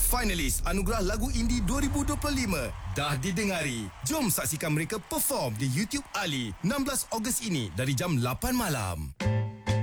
Finalis Anugerah Lagu Indie 2025 dah didengari. Jom saksikan mereka perform di YouTube Ali 16 Ogos ini dari jam 8 malam.